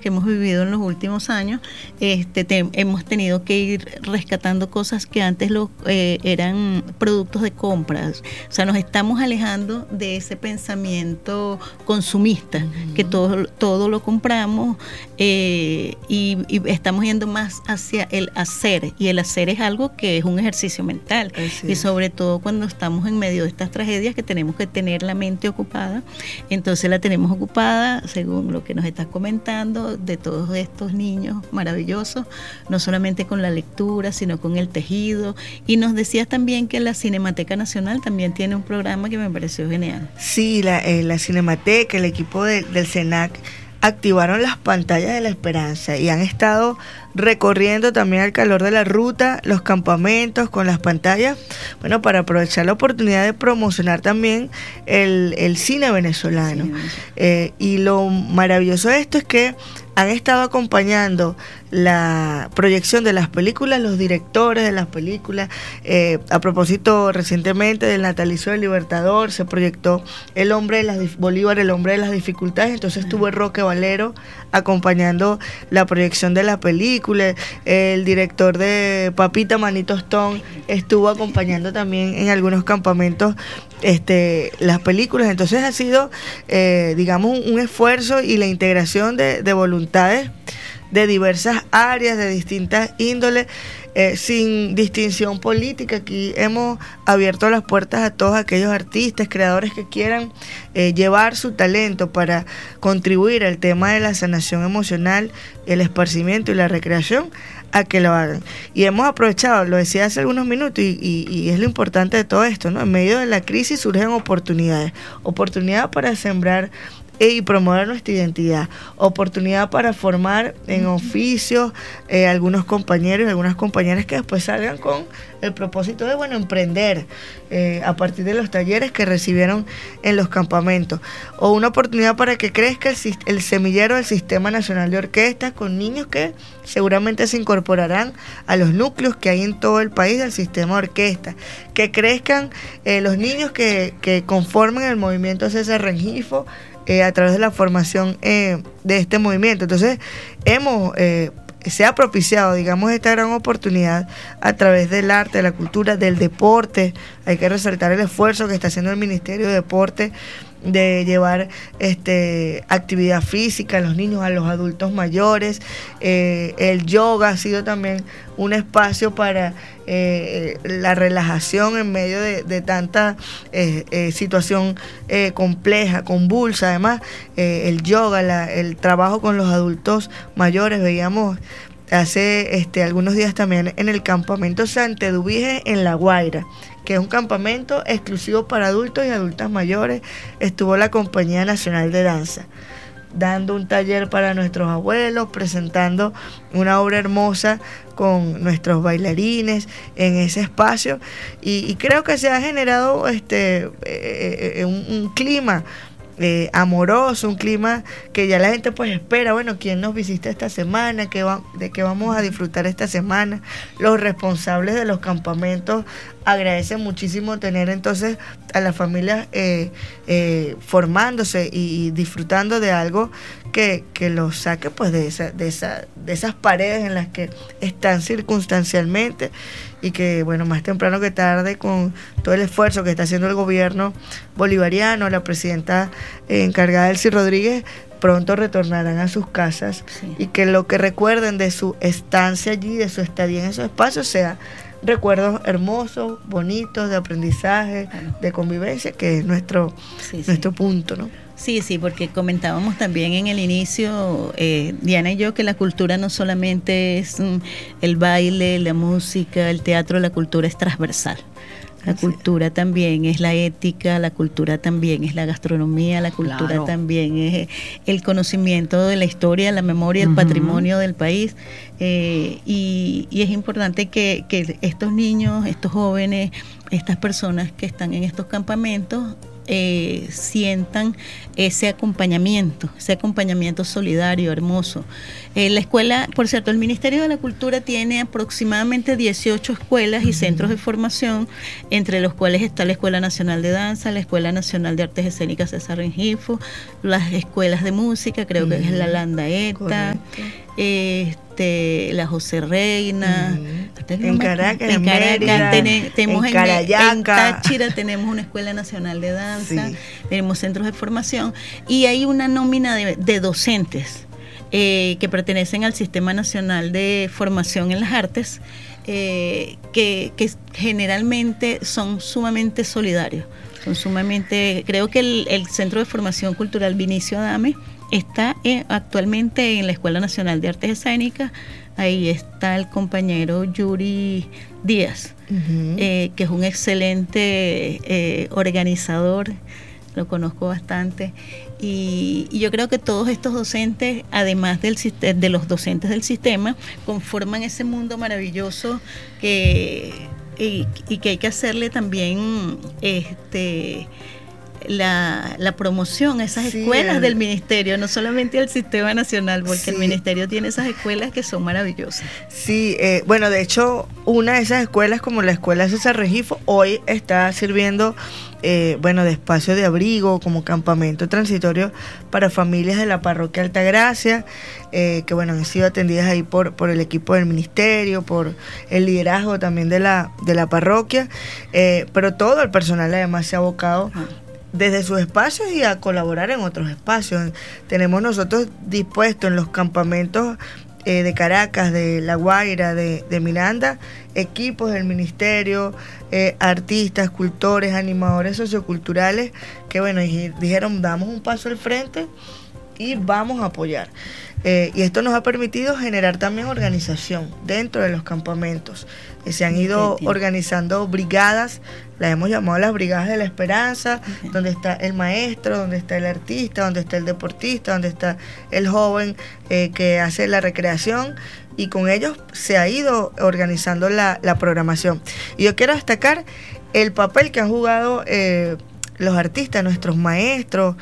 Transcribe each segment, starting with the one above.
que hemos vivido en los últimos años, hemos tenido que ir rescatando cosas que antes eran productos de compras. O sea, nos estamos alejando de ese pensamiento consumista, que todo lo compramos, y estamos yendo más hacia el hacer, y el hacer es algo que es un ejercicio mental. Y sobre todo cuando estamos en medio de estas tragedias, que tenemos que tener la mente ocupada. Entonces la tenemos ocupada, según lo que nos estás comentando, de todos estos niños maravillosos, no solamente con la lectura, sino con el tejido. Y nos decías también que la Cinemateca Nacional también tiene un programa que me pareció genial. Sí, la Cinemateca, el equipo del CENAC activaron las pantallas de la esperanza y han estado recorriendo también al calor de la ruta los campamentos con las pantallas, bueno, para aprovechar la oportunidad de promocionar también el cine venezolano. Y lo maravilloso de esto es que han estado acompañando la proyección de las películas, los directores de las películas. A propósito, recientemente del natalicio del Libertador se proyectó Bolívar, el hombre de las dificultades. Entonces estuvo Roque Valero acompañando la proyección de la película. El director de Papita Manito Stone estuvo acompañando también en algunos campamentos las películas. Entonces ha sido, digamos, un esfuerzo y la integración de voluntades de diversas áreas, de distintas índoles, sin distinción política. Aquí hemos abierto las puertas a todos aquellos artistas, creadores que quieran llevar su talento para contribuir al tema de la sanación emocional, el esparcimiento y la recreación, a que lo hagan. Y hemos aprovechado, lo decía hace algunos minutos, y es lo importante de todo esto, ¿no? En medio de la crisis surgen oportunidades para sembrar y promover nuestra identidad, oportunidad para formar en oficios algunos compañeros y algunas compañeras que después salgan con el propósito de, bueno, emprender a partir de los talleres que recibieron en los campamentos, o una oportunidad para que crezca el semillero del Sistema Nacional de Orquestas, con niños que seguramente se incorporarán a los núcleos que hay en todo el país del sistema de orquesta, que crezcan los niños que conforman el movimiento César Rengifo, a través de la formación de este movimiento. Entonces se ha propiciado, digamos, esta gran oportunidad a través del arte, de la cultura, del deporte. Hay que resaltar el esfuerzo que está haciendo el Ministerio de Deporte de llevar actividad física a los niños, a los adultos mayores. El yoga ha sido también un espacio para la relajación en medio de tanta situación compleja, convulsa. Además, el yoga, el trabajo con los adultos mayores. Veíamos hace algunos días también en el campamento Santa Eduvige en La Guaira, que es un campamento exclusivo para adultos y adultas mayores. Estuvo la Compañía Nacional de Danza dando un taller para nuestros abuelos, presentando una obra hermosa con nuestros bailarines en ese espacio, y creo que se ha generado un clima amoroso, un clima que ya la gente pues espera, bueno, quién nos visita esta semana, de qué vamos a disfrutar esta semana. Los responsables de los campamentos agradecen muchísimo tener entonces a las familias formándose y disfrutando de algo que los saque pues de esas paredes en las que están circunstancialmente, y que, bueno, más temprano que tarde, con todo el esfuerzo que está haciendo el gobierno bolivariano, la presidenta encargada, Delcy Rodríguez, pronto retornarán a sus casas. Sí. Y que lo que recuerden de su estancia allí, de su estadía en esos espacios, sea recuerdos hermosos, bonitos, de aprendizaje, de convivencia, que es nuestro punto, ¿no? Sí, porque comentábamos también en el inicio, Diana y yo, que la cultura no solamente es el baile, la música, el teatro, la cultura es transversal. La cultura también es la ética, la cultura también es la gastronomía, la cultura también es el conocimiento de la historia, la memoria, el patrimonio del país. Y es importante que estos niños, estos jóvenes, estas personas que están en estos campamentos sientan ese acompañamiento solidario, hermoso. La escuela, por cierto, el Ministerio de la Cultura tiene aproximadamente 18 escuelas y centros de formación, entre los cuales está la Escuela Nacional de Danza, la Escuela Nacional de Artes Escénicas César Rengifo, las escuelas de música, creo que es la Landaeta, la José Reina, en Caracas, en Mérida, tenemos en Carayaca, en Táchira tenemos una Escuela Nacional de Danza, tenemos centros de formación y hay una nómina de docentes que pertenecen al Sistema Nacional de Formación en las Artes, que generalmente son sumamente solidarios, creo que el Centro de Formación Cultural Vinicio Adame está actualmente en la Escuela Nacional de Artes Escénicas. Ahí está el compañero Yuri Díaz, que es un excelente organizador, lo conozco bastante. Y yo creo que todos estos docentes, además de los docentes del sistema, conforman ese mundo maravilloso y que hay que hacerle también la promoción a esas escuelas del ministerio, no solamente al sistema nacional, porque el ministerio tiene esas escuelas que son maravillosas. Sí, bueno, de hecho, una de esas escuelas, como la Escuela César Rengifo, hoy está sirviendo de espacio de abrigo, como campamento transitorio para familias de la parroquia Altagracia, que han sido atendidas ahí por el equipo del ministerio, por el liderazgo también de la parroquia, pero todo el personal además se ha abocado desde sus espacios y a colaborar en otros espacios. Tenemos nosotros dispuestos en los campamentos de Caracas, de La Guaira, de Miranda, equipos del ministerio, artistas, cultores, animadores socioculturales que dijeron damos un paso al frente y vamos a apoyar. Y esto nos ha permitido generar también organización dentro de los campamentos. Se han ido organizando brigadas, las hemos llamado las brigadas de la esperanza, donde está el maestro, donde está el artista, donde está el deportista, donde está el joven que hace la recreación, y con ellos se ha ido organizando la programación. Y yo quiero destacar el papel que han jugado los artistas, nuestros maestros,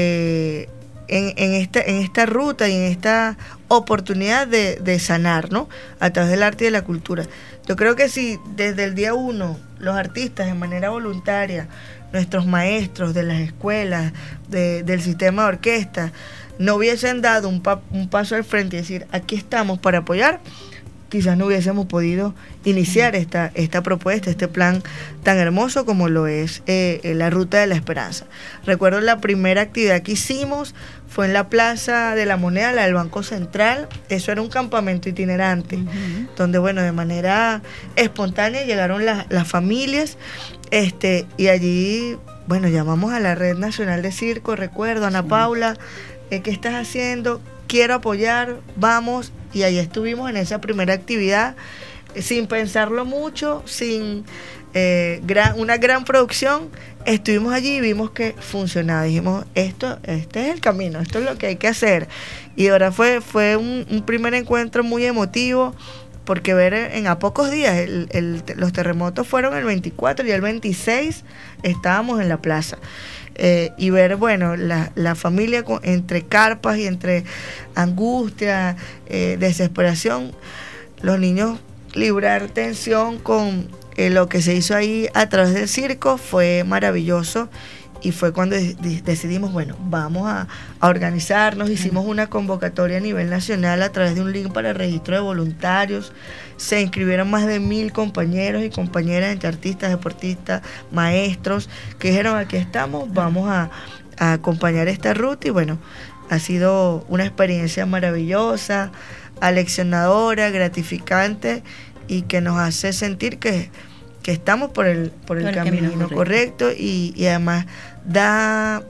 en esta ruta y en esta oportunidad de sanar, ¿no?, a través del arte y de la cultura. Yo creo que si desde el día 1 los artistas de manera voluntaria, nuestros maestros de las escuelas, del sistema de orquesta, no hubiesen dado un paso al frente y decir aquí estamos para apoyar, quizás no hubiésemos podido iniciar esta propuesta, este plan tan hermoso como lo es la Ruta de la Esperanza. Recuerdo la primera actividad que hicimos fue en la Plaza de la Moneda, la del Banco Central. Eso era un campamento itinerante, donde de manera espontánea llegaron las familias, y allí, llamamos a la Red Nacional de Circo, recuerdo, Ana Paula, ¿qué estás haciendo? Quiero apoyar, vamos. Y ahí estuvimos en esa primera actividad, sin pensarlo mucho, sin una gran producción. Estuvimos allí y vimos que funcionaba. Dijimos, este es el camino, esto es lo que hay que hacer. Y ahora fue un primer encuentro muy emotivo, porque ver a pocos días, los terremotos fueron el 24 y el 26 estábamos en la plaza. Y ver, la familia entre carpas y entre angustia, desesperación, los niños librar tensión con lo que se hizo ahí a través del circo fue maravilloso. Y fue cuando decidimos, vamos a organizarnos. Hicimos una convocatoria a nivel nacional a través de un link para el registro de voluntarios. Se inscribieron más de 1,000 compañeros y compañeras, entre artistas, deportistas, maestros, que dijeron, aquí estamos, vamos a acompañar esta ruta. Y ha sido una experiencia maravillosa, aleccionadora, gratificante, y que nos hace sentir que estamos por el camino correcto y además da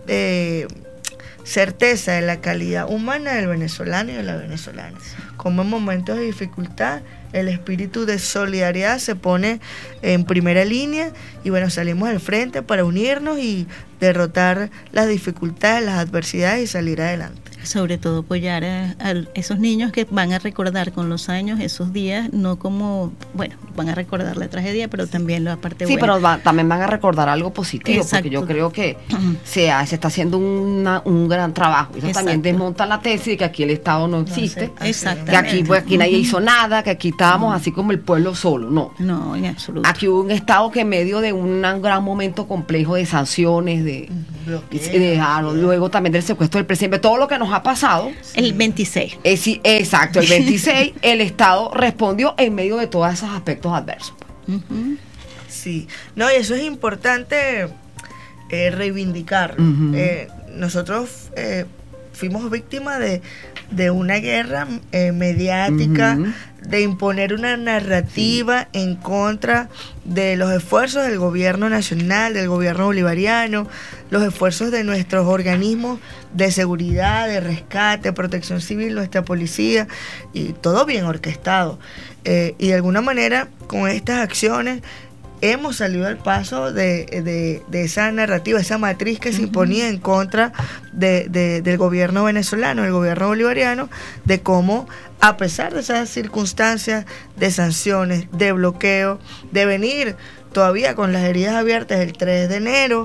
certeza de la calidad humana del venezolano y de la venezolana. Como en momentos de dificultad, el espíritu de solidaridad se pone en primera línea y salimos al frente para unirnos y derrotar las dificultades, las adversidades y salir adelante. Sobre todo apoyar a esos niños que van a recordar con los años esos días, no como, bueno, van a recordar la tragedia, pero también la parte buena. Sí, pero también van a recordar algo positivo. Exacto. Porque yo creo que se está haciendo un gran trabajo. Eso también desmonta la tesis de que aquí el Estado no existe, Exactamente. que aquí nadie hizo nada, que aquí estábamos así como el pueblo solo. No, en absoluto. Aquí hubo un Estado que en medio de un gran momento complejo de sanciones, luego también del secuestro del presidente, todo lo que nos ha pasado. El 26. Exacto, el 26 el Estado respondió en medio de todos esos aspectos adversos. Uh-huh. Sí, no, y eso es importante reivindicarlo. Uh-huh. Nosotros fuimos víctimas de una guerra mediática, uh-huh, de imponer una narrativa en contra de los esfuerzos del gobierno nacional, del gobierno bolivariano, los esfuerzos de nuestros organismos de seguridad, de rescate, protección civil, nuestra policía, y todo bien orquestado. Y de alguna manera, con estas acciones, hemos salido al paso de esa narrativa, esa matriz que se imponía en contra del gobierno venezolano, del gobierno bolivariano, de cómo, a pesar de esas circunstancias de sanciones, de bloqueo, de venir todavía con las heridas abiertas el 3 de enero,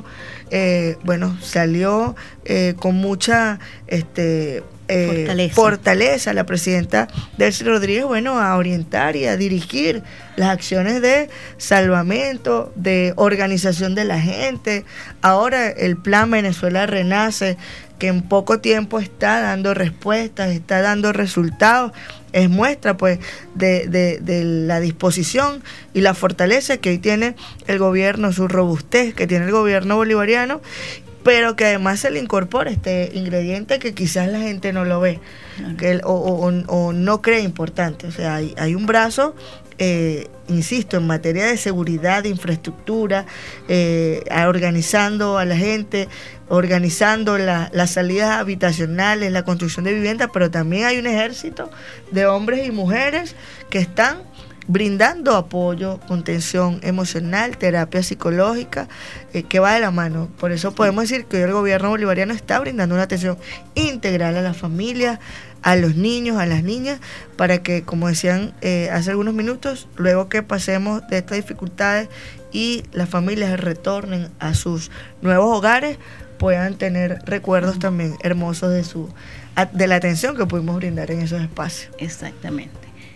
salió con mucha fortaleza la presidenta Delcy Rodríguez, a orientar y a dirigir las acciones de salvamento, de organización de la gente. Ahora el plan Venezuela Renace, que en poco tiempo está dando respuestas, está dando resultados, es muestra pues de la disposición y la fortaleza que hoy tiene el gobierno, su robustez que tiene el gobierno bolivariano, pero que además se le incorpora este ingrediente que quizás la gente no lo ve, o no cree importante. O sea, hay un brazo, insisto, en materia de seguridad, de infraestructura, organizando a la gente, organizando las salidas habitacionales, la construcción de viviendas, pero también hay un ejército de hombres y mujeres que están brindando apoyo, contención emocional, terapia psicológica, que va de la mano. Por eso podemos decir que hoy el gobierno bolivariano está brindando una atención integral a las familias, a los niños, a las niñas, para que, como decían hace algunos minutos, luego que pasemos de estas dificultades y las familias retornen a sus nuevos hogares, puedan tener recuerdos también hermosos de la atención que pudimos brindar en esos espacios. Exactamente.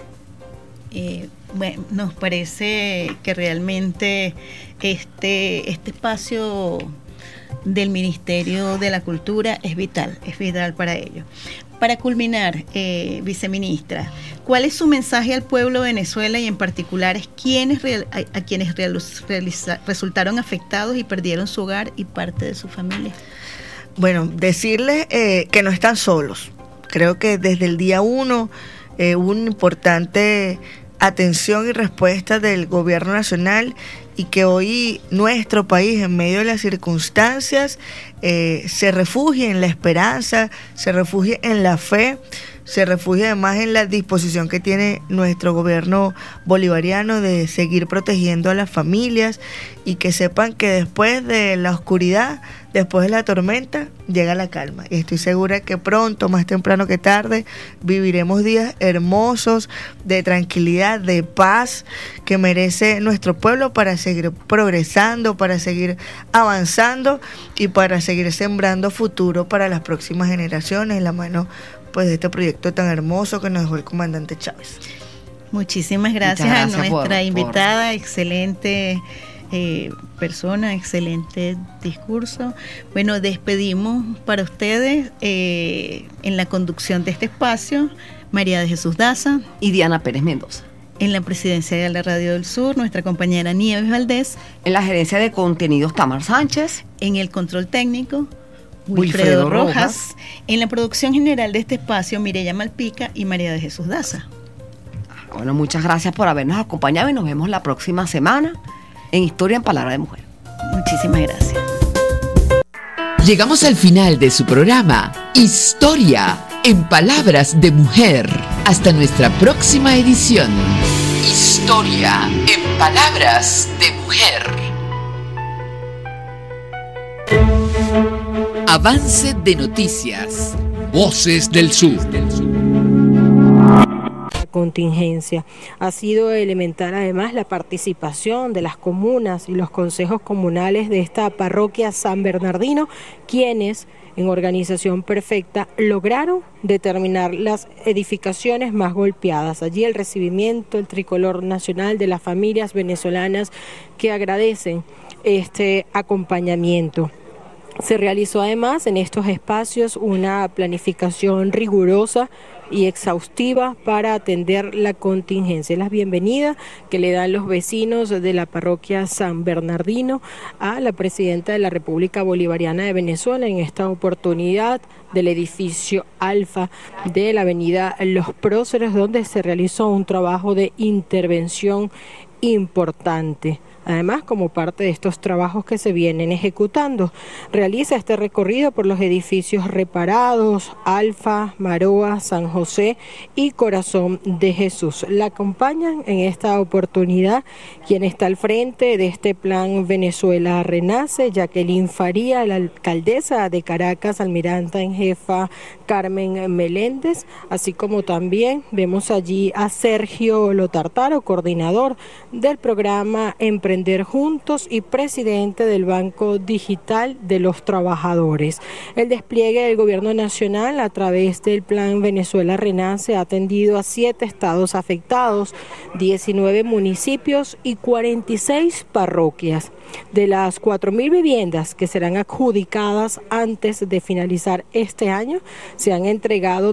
Nos parece que realmente este espacio del Ministerio de la Cultura es vital para ello. Para culminar, viceministra, ¿cuál es su mensaje al pueblo de Venezuela y en particular a quienes resultaron afectados y perdieron su hogar y parte de su familia? Bueno, decirles que no están solos. Creo que desde el día 1 hubo una importante atención y respuesta del gobierno nacional, y que hoy nuestro país, en medio de las circunstancias, se refugie en la esperanza, se refugie en la fe, se refugie además en la disposición que tiene nuestro gobierno bolivariano de seguir protegiendo a las familias, y que sepan que después de la oscuridad, después de la tormenta, llega la calma. Y estoy segura que pronto, más temprano que tarde, viviremos días hermosos de tranquilidad, de paz, que merece nuestro pueblo para seguir progresando, para seguir avanzando y para seguir sembrando futuro para las próximas generaciones, en la mano pues de este proyecto tan hermoso que nos dejó el comandante Chávez. Muchísimas gracias a nuestra invitada, excelente persona, excelente discurso. Bueno, despedimos para ustedes en la conducción de este espacio María de Jesús Daza y Diana Pérez Mendoza. En la presidencia de la Radio del Sur, nuestra compañera Nieves Valdés. En la gerencia de contenidos, Tamar Sánchez. En el control técnico, Wilfredo Rojas. En la producción general de este espacio, Mireya Malpica y María de Jesús Daza. Bueno, muchas gracias por habernos acompañado y nos vemos la próxima semana en Historia en Palabra de Mujer. Muchísimas gracias. Llegamos al final de su programa Historia en Palabras de Mujer. Hasta nuestra próxima edición. Historia en Palabras de Mujer. Avance de noticias. Voces del Sur. Contingencia. Ha sido elemental además la participación de las comunas y los consejos comunales de esta parroquia San Bernardino, quienes en organización perfecta lograron determinar las edificaciones más golpeadas. Allí el recibimiento, el tricolor nacional de las familias venezolanas que agradecen este acompañamiento. Se realizó además en estos espacios una planificación rigurosa y exhaustiva para atender la contingencia. La bienvenida que le dan los vecinos de la parroquia San Bernardino a la presidenta de la República Bolivariana de Venezuela en esta oportunidad del edificio Alfa de la avenida Los Próceres, donde se realizó un trabajo de intervención importante. Además, como parte de estos trabajos que se vienen ejecutando, realiza este recorrido por los edificios reparados, Alfa, Maroa, San José y Corazón de Jesús. La acompañan en esta oportunidad quien está al frente de este plan Venezuela Renace, Jacqueline Faría, la alcaldesa de Caracas, almiranta en jefa Carmen Meléndez, así como también vemos allí a Sergio Lotartaro, coordinador del programa Emprender Juntos y presidente del Banco Digital de los Trabajadores. El despliegue del gobierno nacional a través del plan Venezuela Renace ha atendido a 7 estados afectados, 19 municipios y 46 parroquias. De las 4.000 viviendas que serán adjudicadas antes de finalizar este año, se han entregado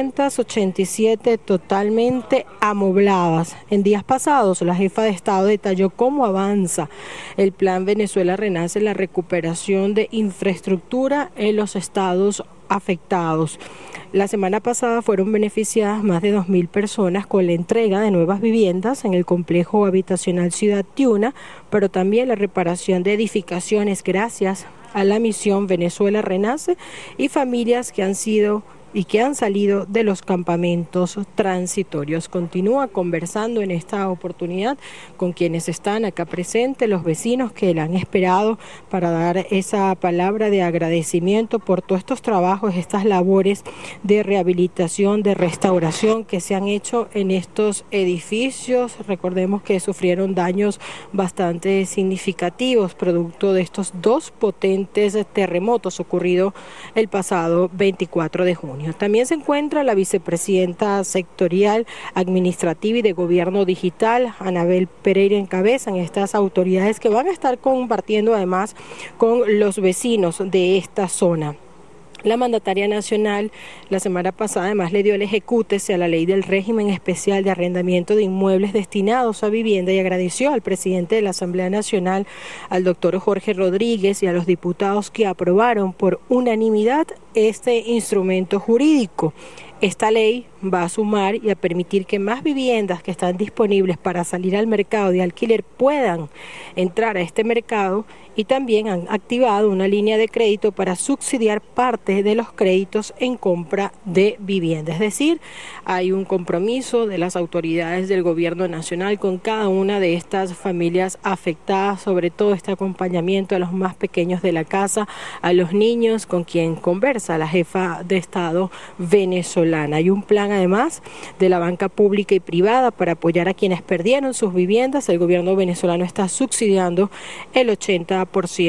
287 totalmente amobladas. En días pasados, la jefa de Estado detalló cómo avanza el plan Venezuela Renace en la recuperación de infraestructura en los estados afectados. La semana pasada fueron beneficiadas más de 2.000 personas con la entrega de nuevas viviendas en el complejo habitacional Ciudad Tiuna, pero también la reparación de edificaciones gracias a la misión Venezuela Renace y familias que han sido y que han salido de los campamentos transitorios. Continúa conversando en esta oportunidad con quienes están acá presentes, los vecinos que la han esperado para dar esa palabra de agradecimiento por todos estos trabajos, estas labores de rehabilitación, de restauración que se han hecho en estos edificios. Recordemos que sufrieron daños bastante significativos producto de estos 2 potentes terremotos ocurridos el pasado 24 de junio. También se encuentra la vicepresidenta sectorial administrativa y de gobierno digital, Anabel Pereira, encabezan estas autoridades que van a estar compartiendo además con los vecinos de esta zona. La mandataria nacional la semana pasada además le dio el ejecútese a la ley del régimen especial de arrendamiento de inmuebles destinados a vivienda y agradeció al presidente de la Asamblea Nacional, al doctor Jorge Rodríguez, y a los diputados que aprobaron por unanimidad este instrumento jurídico. Esta ley va a sumar y a permitir que más viviendas que están disponibles para salir al mercado de alquiler puedan entrar a este mercado, y también han activado una línea de crédito para subsidiar parte de los créditos en compra de vivienda. Es decir, hay un compromiso de las autoridades del gobierno nacional con cada una de estas familias afectadas, sobre todo este acompañamiento a los más pequeños de la casa, a los niños, con quien conversa la jefa de Estado venezolana. Hay un plan además de la banca pública y privada para apoyar a quienes perdieron sus viviendas. El gobierno venezolano está subsidiando el 80%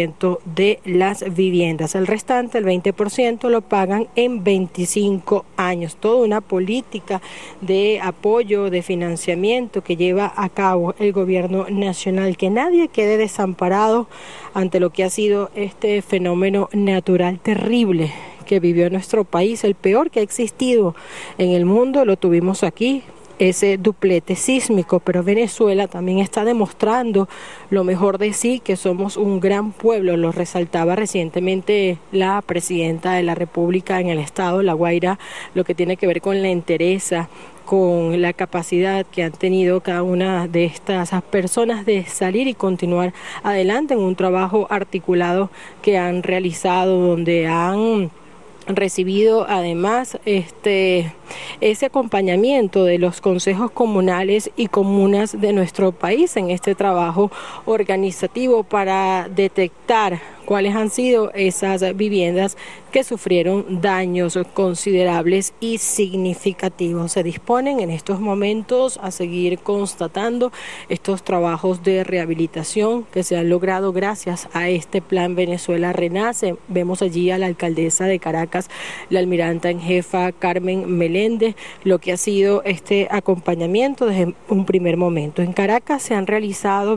de las viviendas. El restante, el 20%, lo pagan en 25 años. Toda una política de apoyo, de financiamiento que lleva a cabo el gobierno nacional. Que nadie quede desamparado ante lo que ha sido este fenómeno natural terrible que vivió nuestro país, el peor que ha existido en el mundo. Lo tuvimos aquí, ese duplete sísmico, pero Venezuela también está demostrando lo mejor de sí, que somos un gran pueblo. Lo resaltaba recientemente la presidenta de la República en el estado La Guaira, lo que tiene que ver con la entereza, con la capacidad que han tenido cada una de estas personas de salir y continuar adelante en un trabajo articulado que han realizado, donde han recibido además ese acompañamiento de los consejos comunales y comunas de nuestro país en este trabajo organizativo para detectar cuáles han sido esas viviendas que sufrieron daños considerables y significativos. Se disponen en estos momentos a seguir constatando estos trabajos de rehabilitación que se han logrado gracias a este Plan Venezuela Renace. Vemos allí a la alcaldesa de Caracas, la almiranta en jefa Carmen Meléndez, lo que ha sido este acompañamiento desde un primer momento. En Caracas se han realizado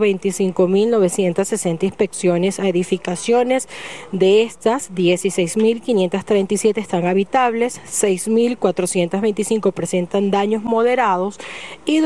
25.960 inspecciones a edificaciones. De estas, 16.537 están habitables, 6.425 presentan daños moderados y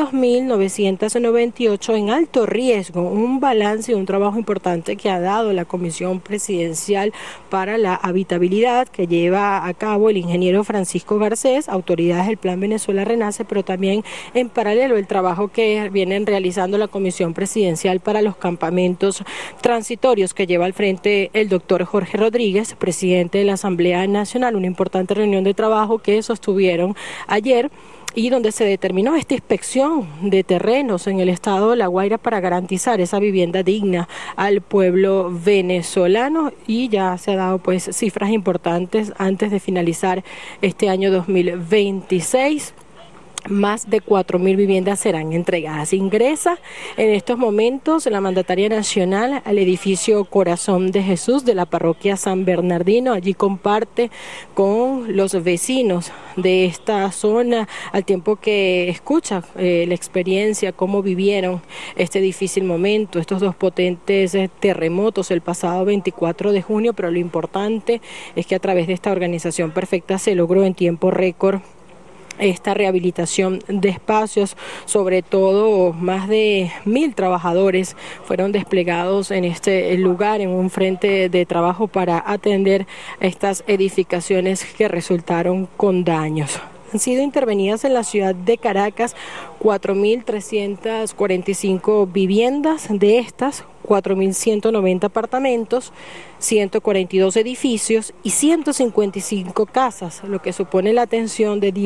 2.998 en alto riesgo. Un balance y un trabajo importante que ha dado la Comisión Presidencial para la Habitabilidad que lleva a cabo el ingeniero Francisco Garcés, autoridades del Plan Venezuela Renace, pero también en paralelo el trabajo que vienen realizando la Comisión Presidencial para los campamentos transitorios que lleva al frente el doctor Jorge Rodríguez, presidente de la Asamblea Nacional, una importante reunión de trabajo que sostuvieron ayer y donde se determinó esta inspección de terrenos en el estado de La Guaira para garantizar esa vivienda digna al pueblo venezolano, y ya se ha dado pues cifras importantes antes de finalizar este año 2026. Más de 4.000 viviendas serán entregadas. Ingresa en estos momentos la mandataria nacional al edificio Corazón de Jesús de la parroquia San Bernardino. Allí comparte con los vecinos de esta zona, al tiempo que escucha la experiencia, cómo vivieron este difícil momento, estos dos potentes terremotos el pasado 24 de junio, pero lo importante es que a través de esta organización perfecta se logró en tiempo récord esta rehabilitación de espacios. Sobre todo más de 1.000 trabajadores fueron desplegados en este lugar, en un frente de trabajo para atender estas edificaciones que resultaron con daños. Han sido intervenidas en la ciudad de Caracas 4.345 viviendas, de estas 4.190 apartamentos, 142 edificios y 155 casas, lo que supone la atención de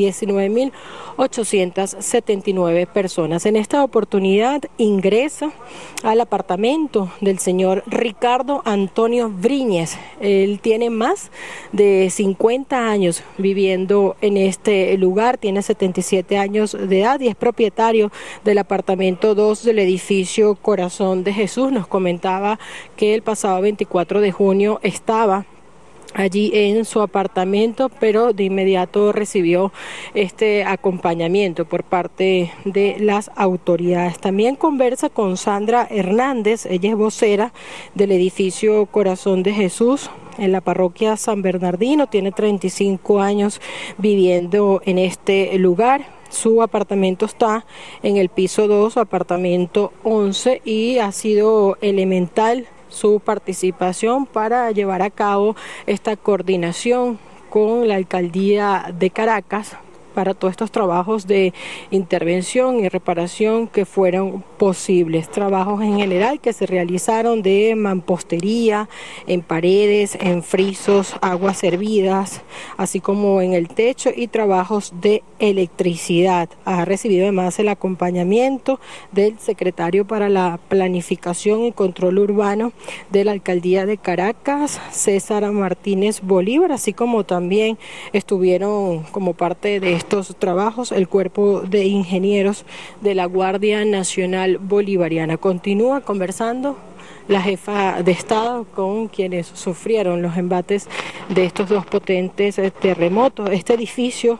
19.879 personas. En esta oportunidad ingresa al apartamento del señor Ricardo Antonio Briñez. Él tiene más de 50 años viviendo en este lugar, tiene 77 años de edad y es propietario del apartamento 2 del edificio Corazón de Jesús. Nos comentaba que el pasado 24 de junio estaba allí en su apartamento, pero de inmediato recibió este acompañamiento por parte de las autoridades. También conversa con Sandra Hernández, ella es vocera del edificio Corazón de Jesús en la parroquia San Bernardino, tiene 35 años viviendo en este lugar. Su apartamento está en el piso 2, apartamento 11, y ha sido elemental su participación para llevar a cabo esta coordinación con la alcaldía de Caracas para todos estos trabajos de intervención y reparación que fueron posibles. Trabajos en general que se realizaron de mampostería, en paredes, en frisos, aguas hervidas, así como en el techo, y trabajos de electricidad. Ha recibido además el acompañamiento del secretario para la Planificación y Control Urbano de la alcaldía de Caracas, César Martínez Bolívar, así como también estuvieron como parte de estos trabajos el cuerpo de ingenieros de la Guardia Nacional Bolivariana. Continúa conversando la jefa de Estado con quienes sufrieron los embates de estos dos potentes terremotos. Este edificio,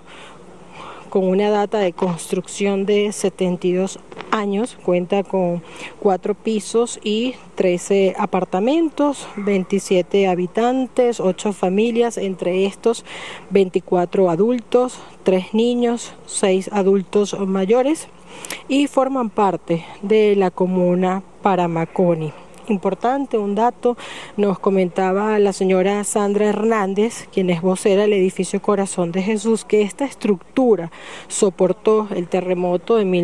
con una data de construcción de 72 años, cuenta con 4 pisos y 13 apartamentos, 27 habitantes, 8 familias, entre estos 24 adultos, 3 niños, 6 adultos mayores, y forman parte de la comuna Paramaconi. Importante, un dato, nos comentaba la señora Sandra Hernández, quien es vocera del edificio Corazón de Jesús, que esta estructura soportó el terremoto de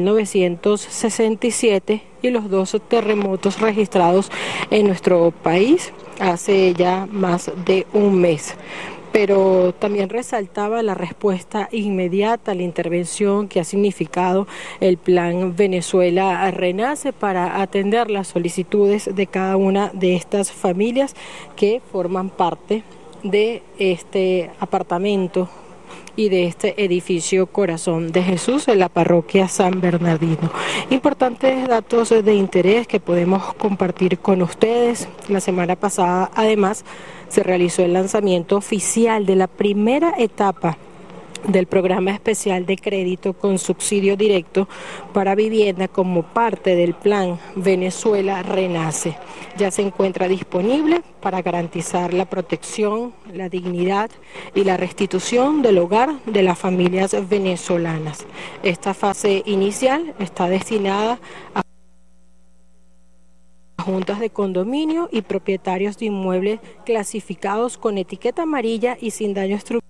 1967 y los 2 terremotos registrados en nuestro país hace ya más de un mes. pero también resaltaba la respuesta inmediata a la intervención que ha significado el Plan Venezuela Renace para atender las solicitudes de cada una de estas familias que forman parte de este apartamento y de este edificio Corazón de Jesús en la parroquia San Bernardino. Importantes datos de interés que podemos compartir con ustedes. La semana pasada, además, se realizó el lanzamiento oficial de la primera etapa del programa especial de crédito con subsidio directo para vivienda como parte del Plan Venezuela Renace. Ya se encuentra disponible para garantizar la protección, la dignidad y la restitución del hogar de las familias venezolanas. Esta fase inicial está destinada a juntas de condominio y propietarios de inmuebles clasificados con etiqueta amarilla y sin daño estructural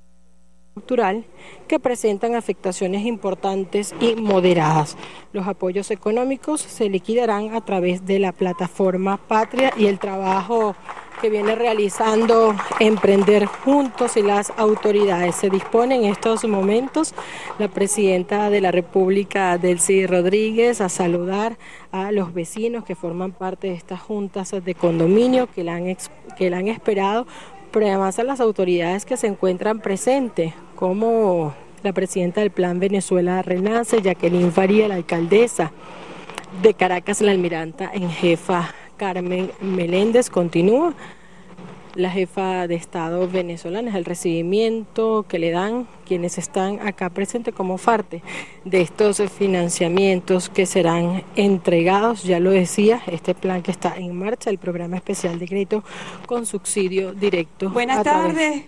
que presentan afectaciones importantes y moderadas. Los apoyos económicos se liquidarán a través de la plataforma Patria y el trabajo que viene realizando Emprender Juntos y las autoridades. Se dispone en estos momentos la presidenta de la República, Delcy Rodríguez, a saludar a los vecinos que forman parte de estas juntas de condominio que la han esperado, pero además a las autoridades que se encuentran presentes, como la presidenta del Plan Venezuela Renace, Jacqueline Faría, la alcaldesa de Caracas, la almiranta en jefa Carmen Meléndez. Continúa la jefa de Estado venezolana, es el recibimiento que le dan quienes están acá presentes como parte de estos financiamientos que serán entregados. Ya lo decía, este plan que está en marcha, el programa especial de crédito con subsidio directo. Buenas tardes,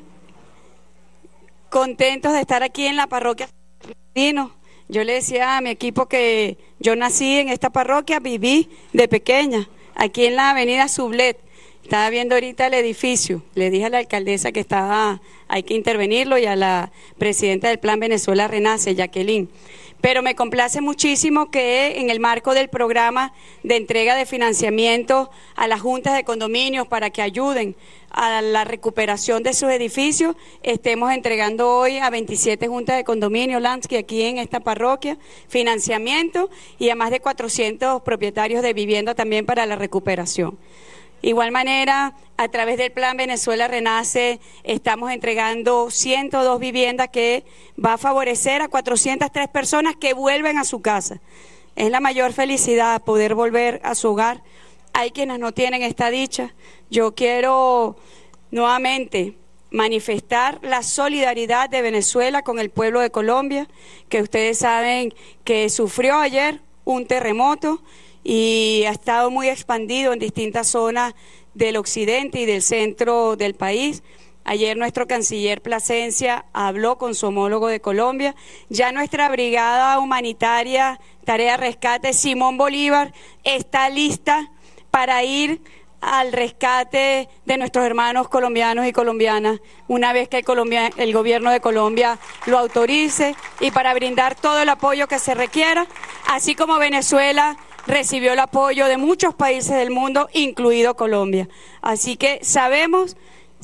contentos de estar aquí en la parroquia San Bernardino. Yo le decía a mi equipo que yo nací en esta parroquia, viví de pequeña, aquí en la avenida Sublet. Estaba viendo ahorita el edificio, le dije a la alcaldesa que hay que intervenirlo, y a la presidenta del Plan Venezuela Renace, Jacqueline. Pero me complace muchísimo que en el marco del programa de entrega de financiamiento a las juntas de condominios para que ayuden a la recuperación de sus edificios, estemos entregando hoy a 27 juntas de condominio, Lansky, aquí en esta parroquia, financiamiento, y a más de 400 propietarios de vivienda también para la recuperación. Igual manera, a través del Plan Venezuela Renace, estamos entregando 102 viviendas que va a favorecer a 403 personas que vuelven a su casa. Es la mayor felicidad poder volver a su hogar. Hay quienes no tienen esta dicha. Yo quiero nuevamente manifestar la solidaridad de Venezuela con el pueblo de Colombia, que ustedes saben que sufrió ayer un terremoto y ha estado muy expandido en distintas zonas del occidente y del centro del país. Ayer nuestro canciller Plasencia habló con su homólogo de Colombia. Ya nuestra brigada humanitaria Tarea Rescate Simón Bolívar está lista para ir al rescate de nuestros hermanos colombianos y colombianas una vez que el gobierno de Colombia lo autorice, y para brindar todo el apoyo que se requiera, así como Venezuela recibió el apoyo de muchos países del mundo, incluido Colombia. Así que sabemos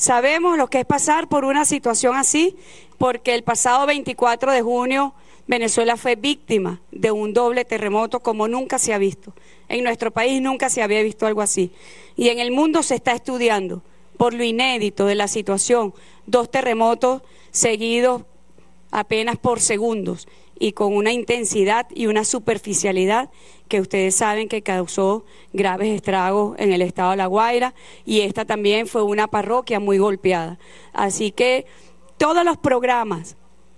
lo que es pasar por una situación así, porque el pasado 24 de junio Venezuela fue víctima de un doble terremoto como nunca se ha visto. En nuestro país nunca se había visto algo así. Y en el mundo se está estudiando, por lo inédito de la situación, 2 terremotos seguidos apenas por segundos y con una intensidad y una superficialidad que ustedes saben que causó graves estragos en el estado de La Guaira, y esta también fue una parroquia muy golpeada. Así que todos los programas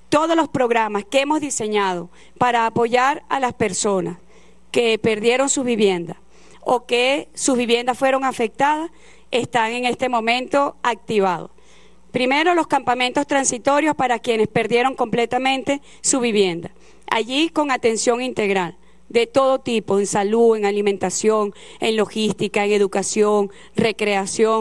que hemos diseñado para apoyar a las personas que perdieron su vivienda o que sus viviendas fueron afectadas están en este momento activados. Primero, los campamentos transitorios para quienes perdieron completamente su vivienda. Allí con atención integral de todo tipo, en salud, en alimentación, en logística, en educación, recreación,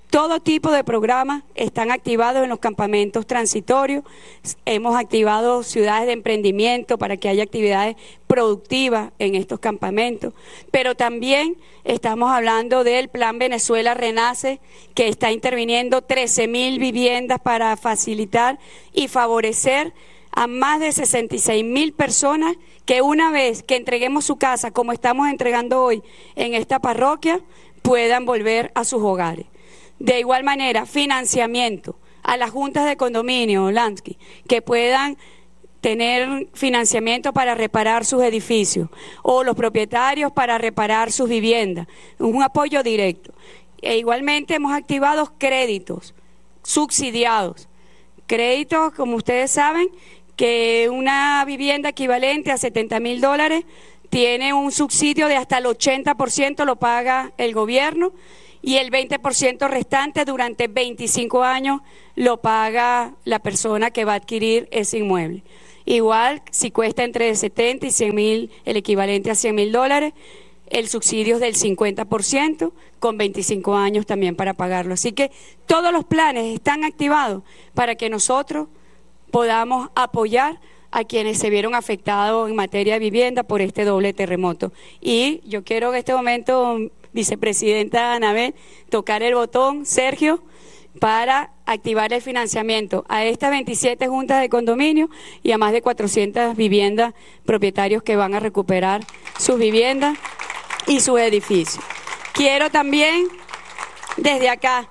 Todo tipo de programas están activados en los campamentos transitorios. Hemos activado ciudades de emprendimiento para que haya actividades productivas en estos campamentos. Pero también estamos hablando del Plan Venezuela Renace, que está interviniendo 13.000 viviendas para facilitar y favorecer a más de 66.000 personas que una vez que entreguemos su casa, como estamos entregando hoy en esta parroquia, puedan volver a sus hogares. De igual manera, financiamiento a las juntas de condominio, Lansky, que puedan tener financiamiento para reparar sus edificios, o los propietarios para reparar sus viviendas, un apoyo directo. E igualmente hemos activado créditos subsidiados, créditos, como ustedes saben, que una vivienda equivalente a $70.000 tiene un subsidio de hasta el 80% lo paga el gobierno, y el 20% restante durante 25 años lo paga la persona que va a adquirir ese inmueble. Igual, si cuesta entre 70 y 100.000, el equivalente a $100.000, el subsidio es del 50%, con 25 años también para pagarlo. Así que todos los planes están activados para que nosotros podamos apoyar a quienes se vieron afectados en materia de vivienda por este doble terremoto. Y yo quiero en este momento, vicepresidenta Anabel, tocar el botón, Sergio, para activar el financiamiento a estas 27 juntas de condominio y a más de 400 viviendas, propietarios que van a recuperar sus viviendas y sus edificios. Quiero también, desde acá,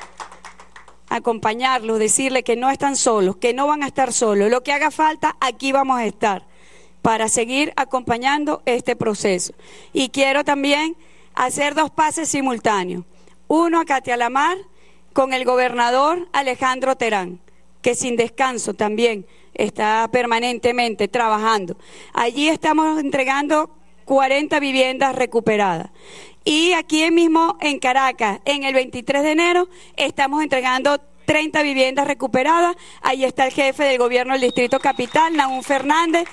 acompañarlos, decirles que no están solos, que no van a estar solos. Lo que haga falta, aquí vamos a estar para seguir acompañando este proceso. Y quiero también hacer 2 pases simultáneos. Uno a Catialamar con el gobernador Alejandro Terán, que sin descanso también está permanentemente trabajando. Allí estamos entregando 40 viviendas recuperadas. Y aquí mismo en Caracas, en el 23 de enero, estamos entregando 30 viviendas recuperadas. Ahí está el jefe del gobierno del Distrito Capital, Nahum Fernández.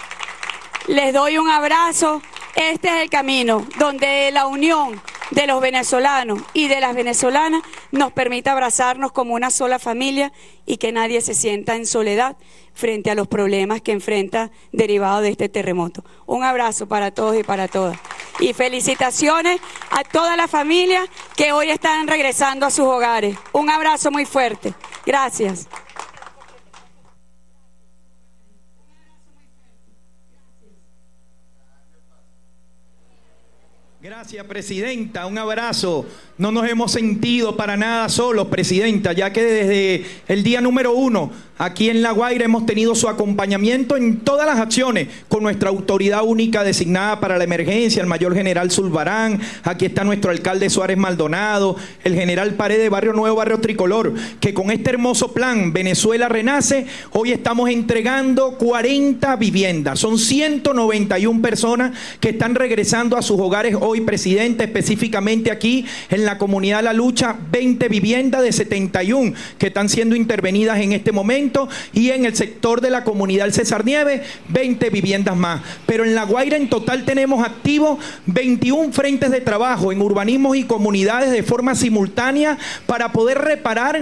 Les doy un abrazo. Este es el camino donde la unión de los venezolanos y de las venezolanas nos permite abrazarnos como una sola familia y que nadie se sienta en soledad frente a los problemas que enfrenta derivados de este terremoto. Un abrazo para todos y para todas. Y felicitaciones a toda la familia que hoy están regresando a sus hogares. Un abrazo muy fuerte. Gracias. Gracias, presidenta. Un abrazo. No nos hemos sentido para nada solos, presidenta, ya que desde el día número 1 aquí en La Guaira hemos tenido su acompañamiento en todas las acciones con nuestra autoridad única designada para la emergencia, el mayor general Zulbarán. Aquí está nuestro alcalde Suárez Maldonado, el general Paredes, Barrio Nuevo, Barrio Tricolor, que con este hermoso plan Venezuela Renace, hoy estamos entregando 40 viviendas. Son 191 personas que están regresando a sus hogares hoy, presidente, específicamente aquí en la comunidad La Lucha, 20 viviendas de 71 que están siendo intervenidas en este momento, y en el sector de la comunidad César Nieves, 20 viviendas más. Pero en La Guaira en total tenemos activos 21 frentes de trabajo en urbanismos y comunidades de forma simultánea para poder reparar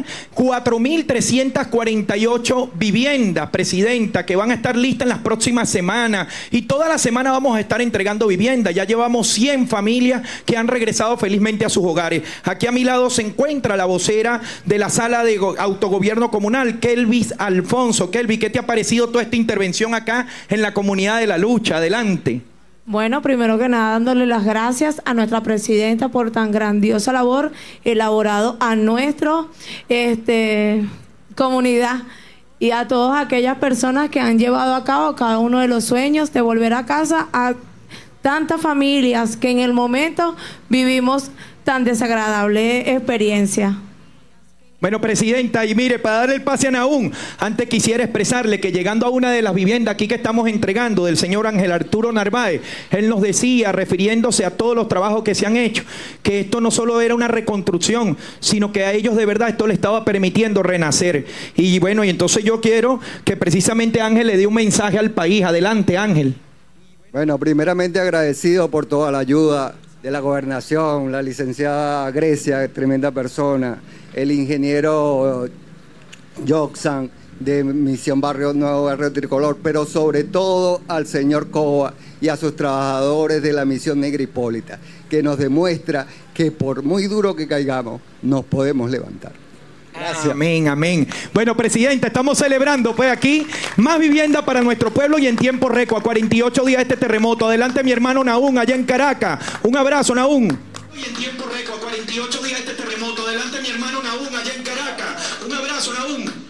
4.348 viviendas, presidenta, que van a estar listas en las próximas semanas, y toda la semana vamos a estar entregando viviendas. Ya llevamos 100 familias que han regresado felizmente a sus hogares. Aquí a mi lado se encuentra la vocera de la Sala de Autogobierno Comunal, Kelvis Alfonso. Kelvis, ¿qué te ha parecido toda esta intervención acá en la comunidad de La Lucha? Adelante. Bueno, primero que nada, dándole las gracias a nuestra presidenta por tan grandiosa labor elaborado a nuestra comunidad, y a todas aquellas personas que han llevado a cabo cada uno de los sueños de volver a casa, a tantas familias que en el momento vivimos tan desagradable experiencia. Bueno, presidenta, y mire, para darle el pase a Nahum, antes quisiera expresarle que llegando a una de las viviendas aquí que estamos entregando del señor Ángel Arturo Narváez, él nos decía, refiriéndose a todos los trabajos que se han hecho, que esto no solo era una reconstrucción, sino que a ellos de verdad esto le estaba permitiendo renacer. Y bueno, y entonces yo quiero que precisamente Ángel le dé un mensaje al país. Adelante, Ángel. Bueno, primeramente agradecido por toda la ayuda de la gobernación, la licenciada Grecia, tremenda persona, el ingeniero Joxan de Misión Nuevo Barrio Tricolor, pero sobre todo al señor Coba y a sus trabajadores de la Misión Negra Hipólita, que nos demuestra que por muy duro que caigamos, nos podemos levantar. Gracias. Amén, amén. Bueno, presidente, estamos celebrando pues aquí más vivienda para nuestro pueblo y en tiempo récord, a 48 días de este terremoto. Adelante mi hermano Nahum, allá en Caracas. Un abrazo, Nahum. Y en tiempo récord, a 48 días de este terremoto. Adelante mi hermano Nahum, allá en Caracas. Un abrazo, Nahum.